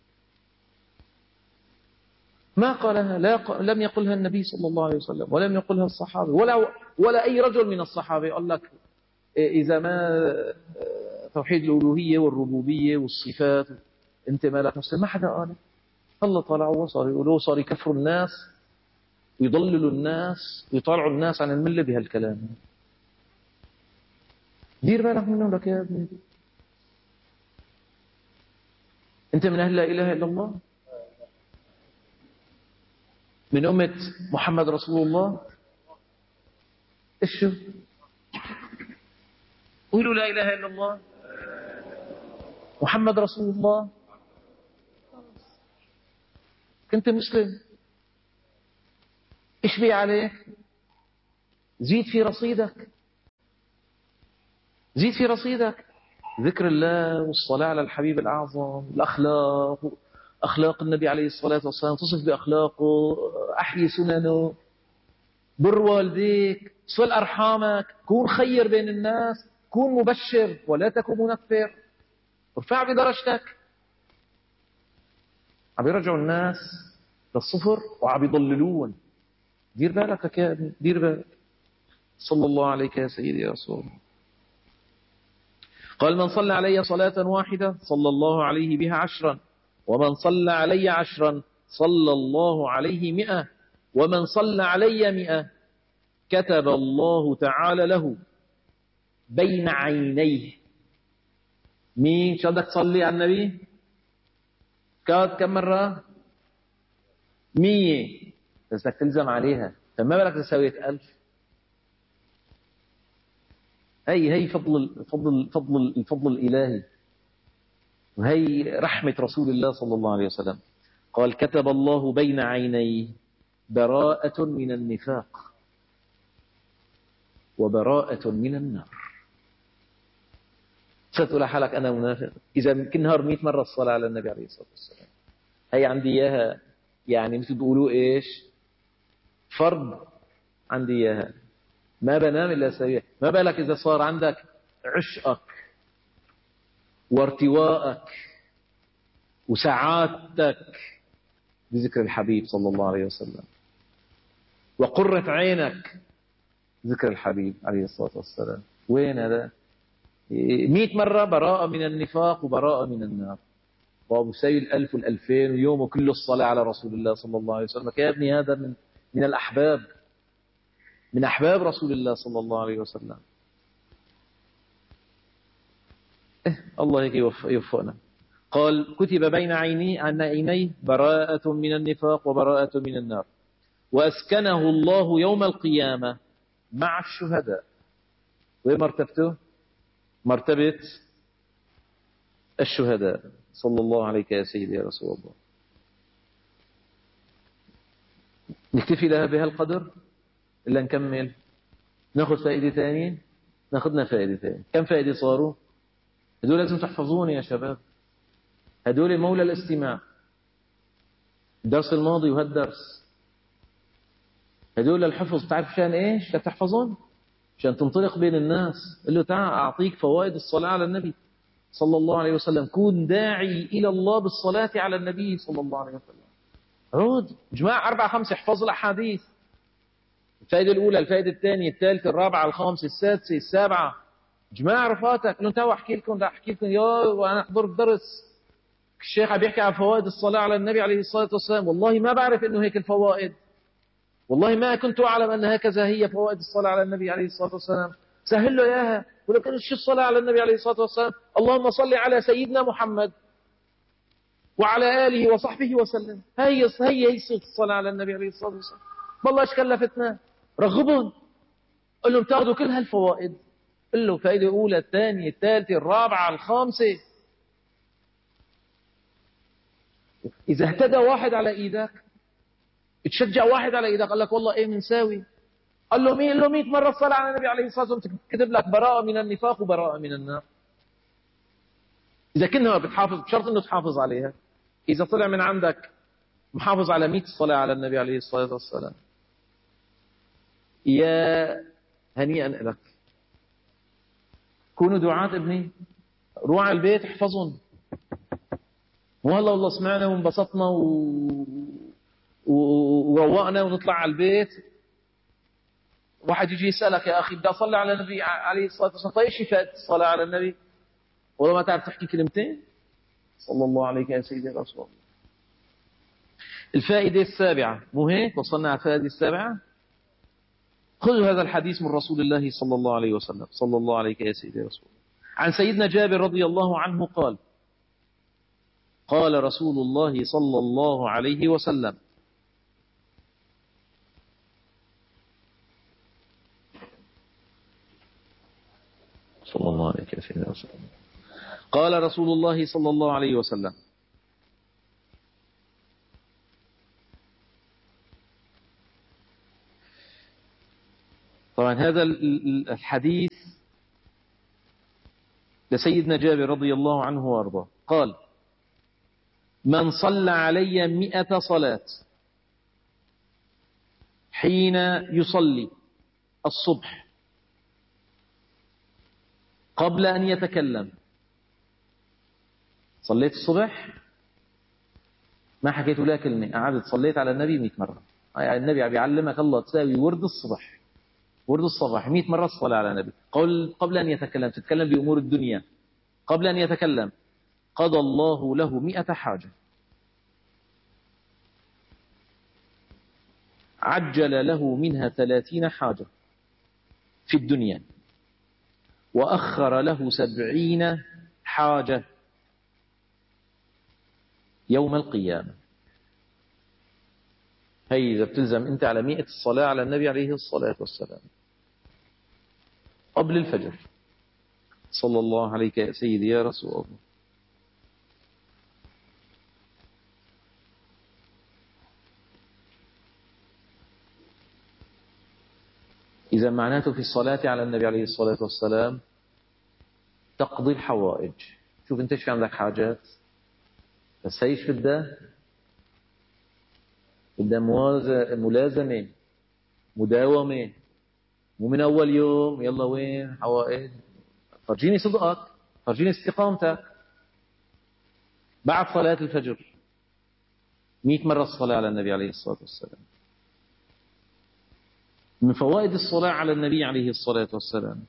ما قالها، لم يقلها النبي صلى الله عليه وسلم، ولم يقلها الصحابة، ولا أي رجل من الصحابة. قال لك إذا ما توحيد الألوهية والربوبية والصفات أنت ما لك مسلم، ما حدا قال. الله طلعوا وصار يقولوا، صار يكفروا الناس ويضللوا الناس ويطالعوا الناس عن الملة بهالكلام. دير بالك منهم لك يا ابني. أنت من أهل لا إله إلا الله، من أمة محمد رسول الله. إيش شو؟ قولوا لا إله إلا الله محمد رسول الله، كنت مسلم. إيش بي عليك؟ زيد في رصيدك. زيد في رصيدك ذكر الله والصلاة على الحبيب الأعظم، الأخلاق، أخلاق النبي عليه الصلاة والسلام، تصف بأخلاقه، أحيي سننه، بر والديك، صل أرحامك، كون خير بين الناس، كون مبشر ولا تكن منفر، ارفع بدرجتك. عم يرجعوا الناس للصفر وعم يضللون. دير بالك يا ابني، دير بالك. صلى الله عليك يا سيدي يا رسول الله. قال: من صلى علي صلاة واحدة صلى الله عليه بها 10، ومن صلى علي 10 صلى الله عليه 100، ومن صلى علي 100 كتب الله تعالى له بين عينيه. مين شو بدك تصلي على النبي؟ كم مرة؟ 100. بس بدك تلزم عليها، فما بالك إذا سويت 1000؟ هي الفضل الإلهي، وهي رحمة رسول الله صلى الله عليه وسلم. قال: كتب الله بين عينيه براءة من النفاق وبراءة من النار. ستقول لحالك أنا منافق إذا كل نهار 100 مرة الصلاة على النبي عليه الصلاة والسلام. هي عندي إياها، يعني مثل بيقولوا إيش، فرض عندي إياها، ما بنام إلا سويها. ما بالك إذا صار عندك عشقك وارتواءك وسعادتك بذكر الحبيب صلى الله عليه وسلم، وقرة عينك ذكر الحبيب عليه الصلاة والسلام. وين هذا؟ 100 مرة براءة من النفاق وبراءة من النار، وابو سيل 1000 و2000 ويومه كله الصلاة على رسول الله صلى الله عليه وسلم. يا ابني هذا من الأحباب، من أحباب رسول الله صلى الله عليه وسلم. الله هيك يوفقنا. قال: كتب بين عينيه براءة من النفاق وبراءة من النار، وأسكنه الله يوم القيامة مع الشهداء. وين مرتبته؟ مرتبة الشهداء. صلى الله عليك يا سيدي يا رسول الله. نكتفي لها بهالقدر إلا نكمل؟ ناخذ فائدة ثانية؟ ناخذنا فائدة ثانية. كم فائدة صاروا؟ هدول لازم تحفظون يا شباب، هدول مولى الاستماع. الدرس الماضي وهالدرس هدول الحفظ. تعرف عشان ايش تحفظون؟ عشان تنطلق بين الناس. قل له: تعال أعطيك فوائد الصلاة على النبي صلى الله عليه وسلم. كون داعي إلى الله بالصلاة على النبي صلى الله عليه وسلم. عود جماعة 4 5 احفظوا الأحاديث. الفائدة الأولى، الفائدة الثانية، الثالثة، الرابعة، الخامسة، السادسة، السابعة. جماعة رفاتك. قل لهم: تعالوا أحكي لكم، لا أحكي لكم وأنا أحضر الدرس. الشيخ عم بيحكي عن فوائد الصلاة على النبي عليه الصلاة والسلام. والله ما بعرف إنه هيك الفوائد، والله ما كنت أعلم أن هكذا هي فوائد الصلاة على النبي عليه الصلاة والسلام. سهل له إياها. ولكن شو الصلاة على النبي عليه الصلاة والسلام؟ اللهم صل على سيدنا محمد وعلى آله وصحبه وسلم. هي الصلاة على النبي عليه الصلاة والسلام. والله ايش كلفتنا؟ رغبهم، قل لهم تاخذوا كل هالفوائد. قل له: فائدة أولى، الثانية، الثالثة، الرابعة، الخامسة. إذا اهتدى واحد على إيدك، تشجع واحد على إيدك، قال لك: والله إيه منساوي. قال له: مين؟ قال له: 100 مرة الصلاة على النبي عليه الصلاة والسلام كتب لك براءة من النفاق وبراءة من النار. إذا كنها بتحافظ، بشرط إنه تحافظ عليها. إذا طلع من عندك محافظ على 100 صلاة على النبي عليه الصلاة والسلام، يا هنيئا لك. كونوا دعاة ابني، روح على البيت احفظهم. والله سمعنا وانبسطنا وروقنا ونطلع على البيت، واحد يجي يسألك: يا أخي بدي أصلي على النبي عليه الصلاة والسلام. طيب ايش فائدة الصلاة على النبي؟ والله ما تعرف تحكي كلمتين. صلى الله عليك يا سيدي رسول الله. الفائدة السابعة، مو هيك وصلنا على الفائدة السابعة؟ خذوا هذا الحديث من رسول الله صلى الله عليه وسلم. صلى الله عليك يا سيدي رسول الله. عن سيدنا جابر رضي الله عنه قال: قال رسول الله صلى الله عليه وسلم: صلى الله عليك يا سيدي رسول الله. قال رسول الله صلى الله عليه وسلم: طبعا هذا الحديث لسيدنا جابر رضي الله عنه وارضاه قال: من صلى علي 100 صلاة حين يصلي الصبح قبل أن يتكلم. صليت الصبح ما حكيت لها كلمة، قعدت صليت على النبي 100 مرة. النبي بيعلمك الله تساوي ورد الصبح، ورد الصباح 100 مرة الصلاة على النبي قبل أن يتكلم. تتكلم بأمور الدنيا قبل أن يتكلم، قضى الله له 100 حاجة، عجل له منها 30 حاجة في الدنيا، وأخر له 70 حاجة يوم القيامة. هي إذا بتلزم أنت على 100 الصلاة على النبي عليه الصلاة والسلام قبل الفجر. صلى الله عليك يا سيدي يا رسول الله. إذا معناته في الصلاة على النبي عليه الصلاة والسلام تقضي الحوائج. شوف أنت شو عندك حاجات، بس هيش بدها ملازمة، مداومة، مو من أول يوم يلا وين حوائج. فرجيني صدقك، فرجيني استقامتك. بعد صلاة الفجر 100 مرة الصلاة على النبي عليه الصلاة والسلام. من فوائد الصلاة على النبي عليه الصلاة والسلام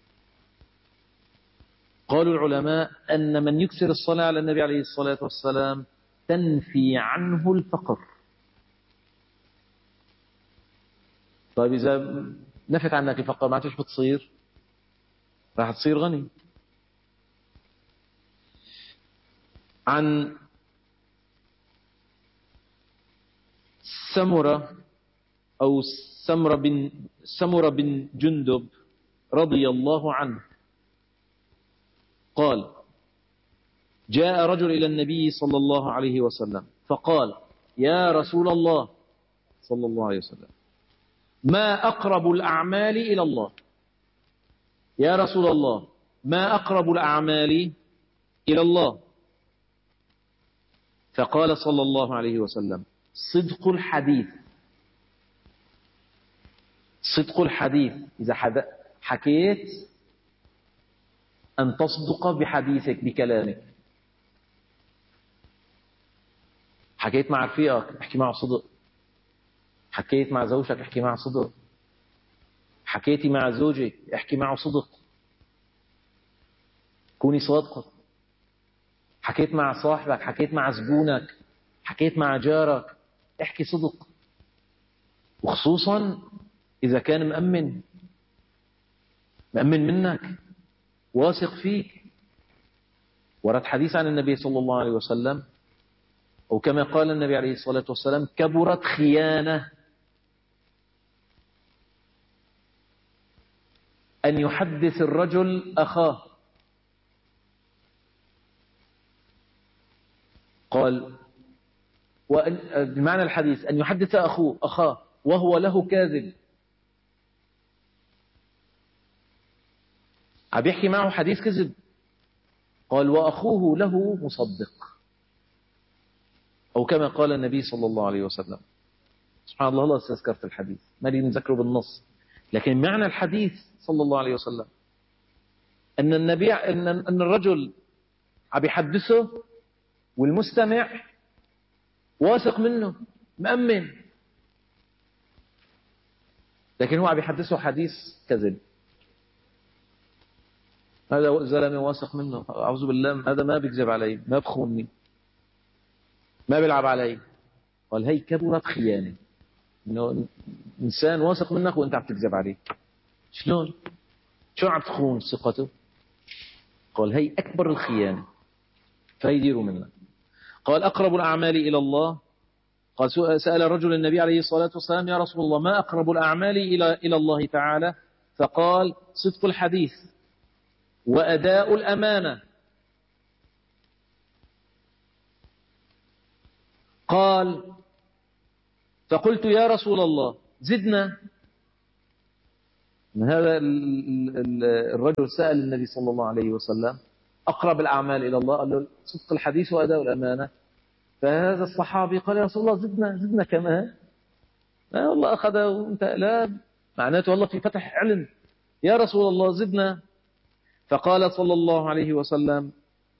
قالوا العلماء أن من يكثر الصلاة على النبي عليه الصلاة والسلام تنفي عنه الفقر. طيب إذا نفت عنك الفقر ما عادش بتصير؟ راح تصير غني. عن سمرة أو سمرة بن جندب رضي الله عنه قال: جاء رجل إلى النبي صلى الله عليه وسلم فقال: يا رسول الله صلى الله عليه وسلم، ما أقرب الأعمال إلى الله؟ يا رسول الله، ما أقرب الأعمال إلى الله؟ فقال صلى الله عليه وسلم: صدق الحديث. صدق الحديث، إذا حكيت أن تصدق بحديثك بكلامك. حكيت مع رفيقك احكي معه صدق، حكيت مع زوجك احكي معه صدق، حكيتي مع زوجك احكي معه صدق، كوني صادقة. حكيت مع صاحبك، حكيت مع زبونك، حكيت مع جارك، احكي صدق. وخصوصا إذا كان مأمن منك، واثق فيك. ورد حديث عن النبي صلى الله عليه وسلم، أو كما قال النبي عليه الصلاة والسلام: كبرت خيانة أن يحدث الرجل أخاه. قال بمعنى الحديث أن يحدث أخاه وهو له كاذب، عم يحكي معه حديث كذب. قال: وأخوه له مصدق، أو كما قال النبي صلى الله عليه وسلم. سبحان الله، الله استذكرت الحديث ما لي نذكره بالنص، لكن معنى الحديث صلى الله عليه وسلم أن النبي أن الرجل عم يحدثه والمستمع واثق منه مأمن، لكن هو عم يحدثه حديث كذب. هذا زلمة واثق منه، أعوذ بالله، هذا ما بيكذب علي، ما بخونني، ما بيلعب علي. قال: هي كبرت خيانة، إنه إنسان واثق منك وأنت عم تكذب عليه. شلون عم تخون ثقته؟ قال: هي أكبر الخيانة، فيديروا منها. قال: أقرب الأعمال إلى الله. قال: سأل رجل النبي عليه الصلاة والسلام: يا رسول الله، ما أقرب الأعمال إلى الله تعالى؟ فقال: صدق الحديث وأداء الأمانة. قال: فقلت يا رسول الله زدنا. من هذا الرجل سأل النبي صلى الله عليه وسلم أقرب الأعمال إلى الله؟ قال له صدق الحديث وأداء الأمانة. فهذا الصحابي قال يا رسول الله زدنا كمان. لا والله أخذه وانت لا، معناته والله في فتح علم. يا رسول الله زدنا. فقال صلى الله عليه وسلم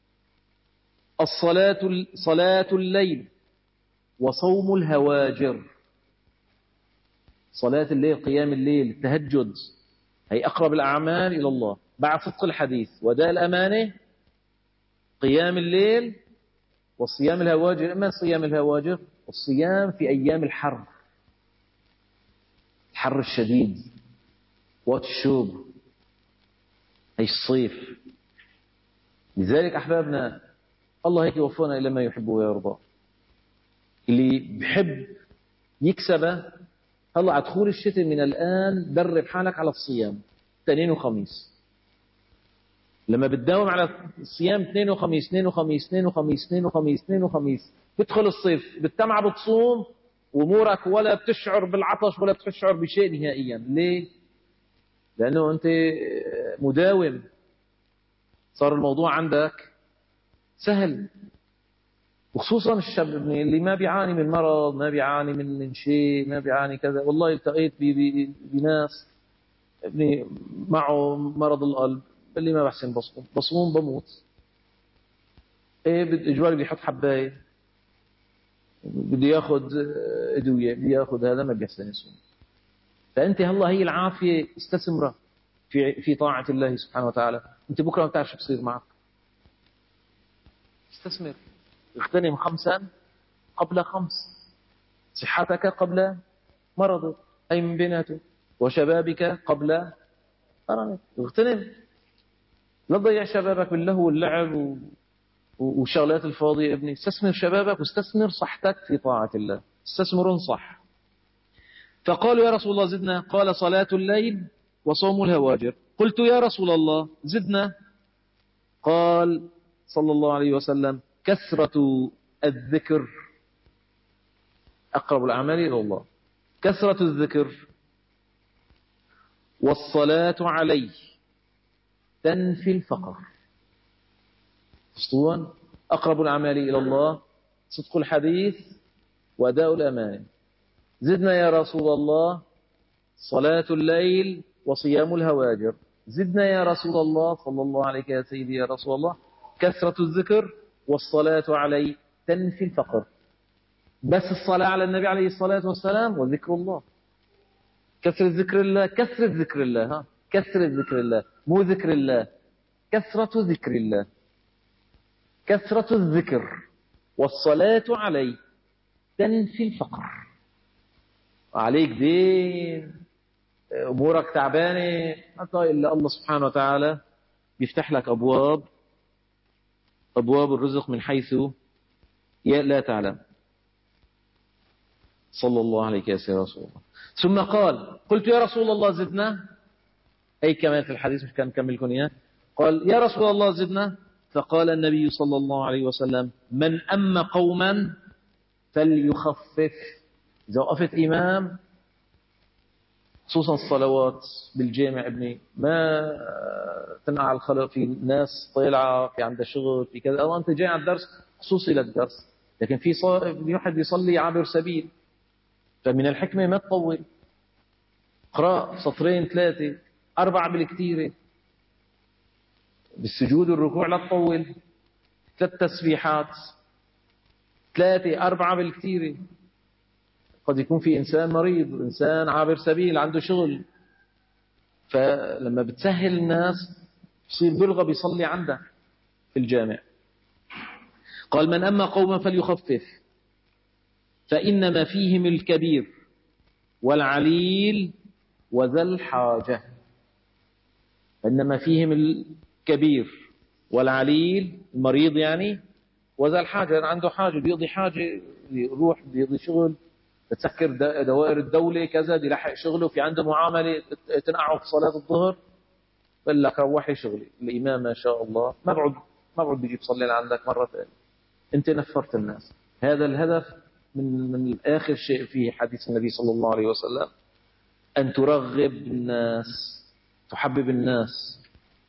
صلاة الليل وصوم الهواجر. صلاة الليل، قيام الليل، التهجد، هي أقرب الأعمال إلى الله بعد صدق الحديث وداء الأمانة. قيام الليل والصيام الهواجر. إما صيام الهواجر والصيام في أيام الحر الشديد، وقت الشوب، هي الصيف. لذلك أحبابنا الله هيك يوفقنا إلى ما يحب ويرضى. اللي بحب يكسبه، هلا على دخول الشتاء من الآن درب حالك على الصيام اثنين وخميس. لما بتداوم على الصيام اثنين وخميس، بتدخل الصيف بتتمع بتصوم وامورك ولا بتشعر بالعطش ولا بتشعر بشيء نهائيا. ليه؟ لأنه أنت مداوم، صار الموضوع عندك سهل. وخصوصا الشاب اللي ما بيعاني من مرض، ما بيعاني من شيء، ما بيعاني كذا. والله التقيت بناس ابني معه مرض القلب، اللي ما بحسن بصوم بموت. ايه اجوالي بيحط حبايه، بده ياخذ ادويه، بده ياخذ هذا، ما بيحسن يصوم. فانت هلا هي العافيه استثمرها في طاعه الله سبحانه وتعالى. انت بكره ما بتعرف شو بصير معك. استثمر، اغتنم 5 قبل 5. صحتك قبل مرضك، أي من بيناته، وشبابك قبل هرمك. اغتنم، لا تضيع شبابك باللهو واللعب والشغلات الفاضية. ابني استثمر شبابك واستثمر صحتك في طاعة الله. استثمر صح. فقالوا يا رسول الله زدنا. قال صلاة الليل وصوم الهواجر. قلت يا رسول الله زدنا. قال صلى الله عليه وسلم كثرة الذكر أقرب الأعمال إلى الله. كثرة الذكر والصلاة عليه تنفي الفقر. أسطوان أقرب الأعمال إلى الله صدق الحديث وأداء الأمانة. زدنا يا رسول الله صلاة الليل وصيام الهواجر. زدنا يا رسول الله صلى الله عليه يا سيدي يا رسول الله كثرة الذكر والصلاة عليه تنفي الفقر. بس الصلاة على النبي عليه الصلاة والسلام وذكر الله. كثرة ذكر الله، كثرة ذكر الله، ها، كثرة ذكر الله، مو ذكر الله، كثرة ذكر الله. كثرة الذكر والصلاة عليه تنفي الفقر. عليك دين، أمورك تعبانة، حتى إلا الله سبحانه وتعالى بيفتح لك أبواب الرزق من حيث لا تعلم. صلى الله عليك يا سيدي رسول الله. ثم قال قلت يا رسول الله زدنا. أي كمان في الحديث مش كان نكمل لكم إياه. قال يا رسول الله زدنا. فقال النبي صلى الله عليه وسلم من أما قوما فليخفف. إذا وقفت إمام، خصوصا الصلوات بالجامع ابني، ما تنقع على الخلق، في ناس طالعة، في عندها شغل، في كذا، أو أنت جاي على الدرس خصوصي للدرس. لكن في واحد يصلي عابر سبيل، فمن الحكمة ما تطول. اقرأ 2 3 4 بالكثير. بالسجود والركوع لا تطول. 3 تسبيحات، 3 4 بالكثير. قد يكون في إنسان مريض، إنسان عابر سبيل عنده شغل، فلما بتسهل الناس بصير بلغة بيصلي عندك في الجامع. قال من أما قوما فليخفف فإنما فيهم الكبير والعليل وذا الحاجة. إنما فيهم الكبير والعليل، المريض يعني، وذا الحاجة، عنده حاجة، بيقضي حاجة، يروح بيقضي شغل، بتسكر دوائر الدولة كذا، دي لحق شغله، في عنده معاملة تنقعه في صلاة الظهر، بقول لك روحي شغلي. الإمام ما شاء الله ما بعد بيجي بصلي لعندك مرة ثانية. أنت نفرت الناس. هذا الهدف من آخر شيء في حديث النبي صلى الله عليه وسلم، أن ترغب الناس، تحبب الناس